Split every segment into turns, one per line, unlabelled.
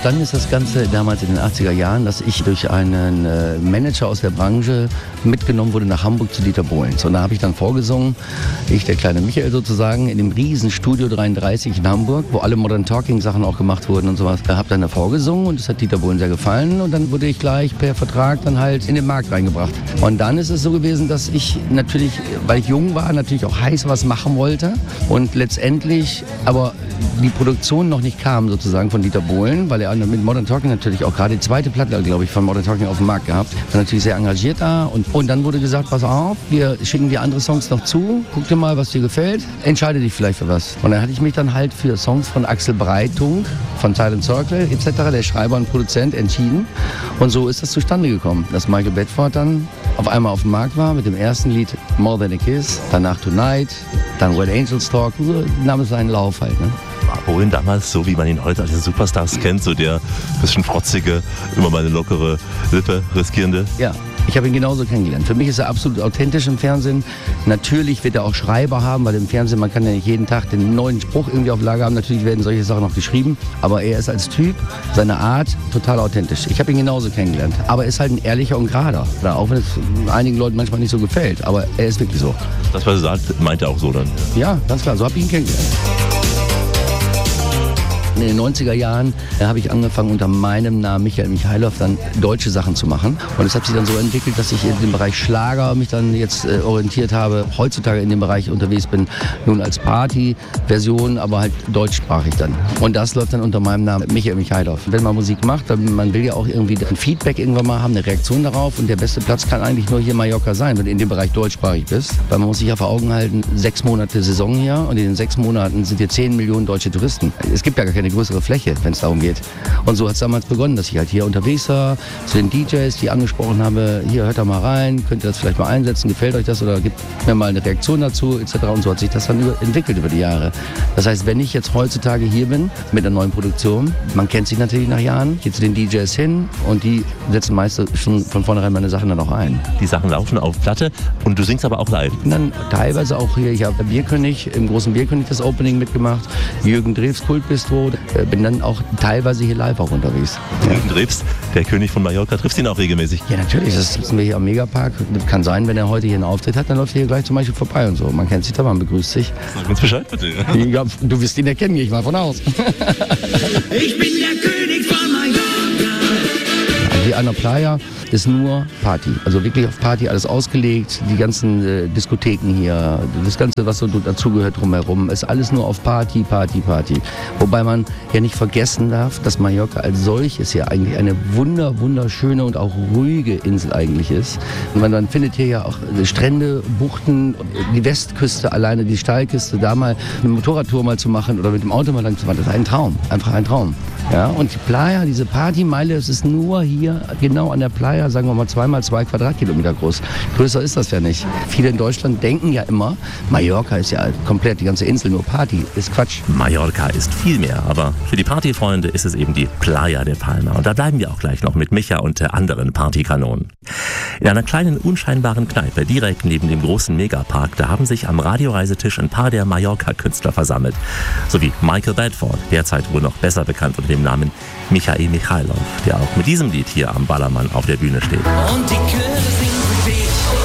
Entstanden ist das Ganze damals in den 80er Jahren, dass ich durch einen Manager aus der Branche mitgenommen wurde nach Hamburg zu Dieter Bohlen. Und da habe ich dann vorgesungen, ich, der kleine Michael sozusagen, in dem riesen Studio 33 in Hamburg, wo alle Modern Talking Sachen auch gemacht wurden und sowas. Da habe dann da vorgesungen und das hat Dieter Bohlen sehr gefallen und dann wurde ich gleich per Vertrag dann halt in den Markt reingebracht. Und dann ist es so gewesen, dass ich natürlich, weil ich jung war, natürlich auch heiß was machen wollte und letztendlich aber die Produktion noch nicht kam sozusagen von Dieter Bohlen, weil er mit Modern Talking natürlich auch gerade die zweite Platte, glaube ich, von Modern Talking auf dem Markt gehabt. War natürlich sehr engagiert da und dann wurde gesagt, pass auf, wir schicken dir andere Songs noch zu, guck dir mal, was dir gefällt, entscheide dich vielleicht für was. Und dann hatte ich mich dann halt für Songs von Axel Breitung, von Silent Circle etc., der Schreiber und Produzent, entschieden. Und so ist das zustande gekommen, dass Michael Bedford dann auf einmal auf dem Markt war mit dem ersten Lied More Than a Kiss, danach Tonight, dann When Angels Talk, so nahm es seinen Lauf halt. Ne?
War Bohlen damals so, wie man ihn heute als Superstars kennt, so der bisschen frotzige, immer mal eine lockere Lippe riskierende?
Ja. Ich habe ihn genauso kennengelernt. Für mich ist er absolut authentisch im Fernsehen. Natürlich wird er auch Schreiber haben, weil im Fernsehen, man kann ja nicht jeden Tag den neuen Spruch irgendwie auf Lager haben. Natürlich werden solche Sachen noch geschrieben. Aber er ist als Typ, seine Art, total authentisch. Ich habe ihn genauso kennengelernt. Aber er ist halt ein ehrlicher und gerader. Auch wenn es einigen Leuten manchmal nicht so gefällt. Aber er ist wirklich so.
Das, was er sagt, meint er auch so dann?
Ja, ganz klar. So habe ich ihn kennengelernt. In den 90er Jahren habe ich angefangen, unter meinem Namen Michael Michailov dann deutsche Sachen zu machen. Und es hat sich dann so entwickelt, dass ich in dem Bereich Schlager mich dann jetzt orientiert habe. Heutzutage in dem Bereich unterwegs bin, nun als Party-Version, aber halt deutschsprachig dann. Und das läuft dann unter meinem Namen Michael Michailov. Wenn man Musik macht, dann man will ja auch irgendwie ein Feedback irgendwann mal haben, eine Reaktion darauf. Und der beste Platz kann eigentlich nur hier Mallorca sein, wenn du in dem Bereich deutschsprachig bist. Weil man muss sich ja vor Augen halten, 6 Monate Saison hier und in den 6 Monaten sind hier 10 Millionen deutsche Touristen. Es gibt ja gar keine größere Fläche, wenn es darum geht. Und so hat es damals begonnen, dass ich halt hier unterwegs war, zu den DJs, die angesprochen habe, hier hört da mal rein, könnt ihr das vielleicht mal einsetzen, gefällt euch das oder gibt mir mal eine Reaktion dazu etc. Und so hat sich das dann entwickelt über die Jahre. Das heißt, wenn ich jetzt heutzutage hier bin mit einer neuen Produktion, man kennt sich natürlich nach Jahren, geht zu den DJs hin und die setzen meist schon von vornherein meine Sachen dann auch ein.
Die Sachen laufen auf Platte und du singst aber auch live?
Und dann teilweise auch hier, ich habe Bierkönig, im großen Bierkönig das Opening mitgemacht, Jürgen Drews Kultbistro, bin dann auch teilweise hier live auch unterwegs.
Jürgen Drews, der König von Mallorca, triffst ihn auch regelmäßig?
Ja, natürlich, das sitzen wir hier am Megapark. Kann sein, wenn er heute hier einen Auftritt hat, dann läuft er hier gleich zum Beispiel vorbei und so. Man kennt sich da, man begrüßt sich.
Sag uns Bescheid bitte.
Ja, du wirst ihn erkennen, gehe ich mal von aus.
Ich bin der König von Mallorca.
Hier an der Playa ist nur Party, also wirklich auf Party alles ausgelegt, die ganzen Diskotheken hier, das Ganze, was so dazugehört drumherum, ist alles nur auf Party, Party, Party. Wobei man ja nicht vergessen darf, dass Mallorca als solches ja eigentlich eine wunderschöne und auch ruhige Insel eigentlich ist. Und man findet hier ja auch Strände, Buchten, die Westküste alleine, die Steilküste, da mal eine Motorradtour mal zu machen oder mit dem Auto mal lang zu fahren, das ist ein Traum, einfach ein Traum. Ja, und die Playa, diese Partymeile, das ist nur hier genau an der Playa, sagen wir mal 2x2 Quadratkilometer groß. Größer ist das ja nicht. Viele in Deutschland denken ja immer, Mallorca ist ja komplett die ganze Insel nur Party. Ist Quatsch.
Mallorca ist viel mehr, aber für die Partyfreunde ist es eben die Playa de Palma. Und da bleiben wir auch gleich noch mit Micha und anderen Partykanonen. In einer kleinen, unscheinbaren Kneipe direkt neben dem großen Megapark, da haben sich am Radioreisetisch ein paar der Mallorca-Künstler versammelt. Sowie Michael Bedford, derzeit wohl noch besser bekannt unter dem Namen Michael Michailov, der auch mit diesem Lied hier am Ballermann auf der Bühne steht.
Und die Chöre singen für dich.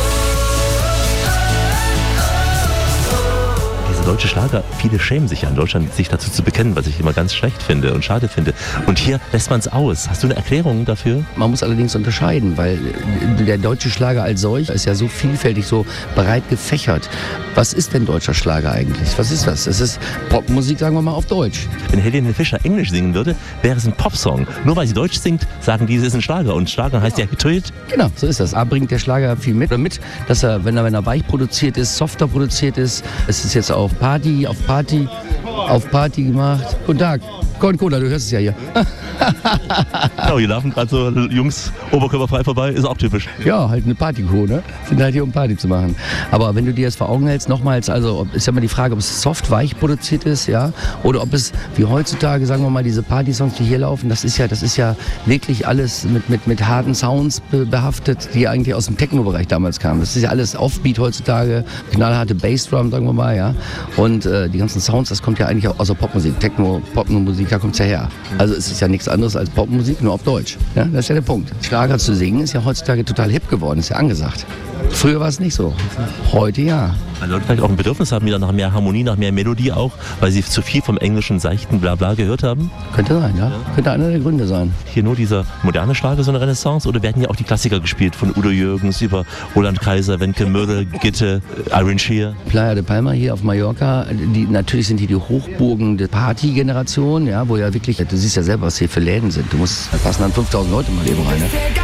Deutsche Schlager, viele schämen sich ja in Deutschland, sich dazu zu bekennen, was ich immer ganz schlecht finde und schade finde. Und hier lässt man es aus. Hast du eine Erklärung dafür?
Man muss allerdings unterscheiden, weil der deutsche Schlager als solch ist ja so vielfältig, so breit gefächert. Was ist denn deutscher Schlager eigentlich? Was ist das? Es ist Popmusik, sagen wir mal, auf Deutsch.
Wenn Helene Fischer Englisch singen würde, wäre es ein Popsong. Nur weil sie Deutsch singt, sagen die, es ist ein Schlager. Und Schlager heißt ja Hit.
Genau, so ist das. A bringt der Schlager viel mit. Damit, dass er, wenn er weich produziert ist, softer produziert ist, es ist jetzt auf Party gemacht. Guten Tag. Cola, du hörst es ja hier.
Genau, hier laufen gerade so Jungs oberkörperfrei vorbei, ist auch typisch.
Ja, halt eine Partycrew, ne? Sind halt hier, um Party zu machen. Aber wenn du dir das vor Augen hältst, nochmals, also ist ja mal die Frage, ob es soft-weich produziert ist, ja, oder ob es wie heutzutage, sagen wir mal, diese Party-Songs, die hier laufen, das ist ja wirklich alles mit harten Sounds behaftet, die eigentlich aus dem Techno-Bereich damals kamen. Das ist ja alles Offbeat heutzutage, knallharte Bassdrum, sagen wir mal, ja. Und die ganzen Sounds, das kommt ja eigentlich auch aus der Popmusik, Techno, Popmusik, Popmusik, da kommt's ja her. Also es ist ja nichts anderes als Popmusik, nur auf Deutsch. Ja, das ist ja der Punkt. Schlager zu singen ist ja heutzutage total hip geworden, ist ja angesagt. Früher war es nicht so. Heute ja.
Weil Leute vielleicht auch ein Bedürfnis haben, wieder nach mehr Harmonie, nach mehr Melodie auch, weil sie zu viel vom englischen seichten Blabla gehört haben.
Könnte sein, ja. Könnte einer der Gründe sein.
Hier nur dieser moderne Schlager, so eine Renaissance, oder werden ja auch die Klassiker gespielt, von Udo Jürgens über Roland Kaiser, Wenke Mürre, Gitte, Irene Shear?
Playa de Palma hier auf Mallorca, natürlich sind hier die Hochburgen der Partygeneration, ja, wo ja wirklich, du siehst ja selber, was hier für Läden sind. Du musst, da passen dann 5000 Leute mal eben rein. Ne?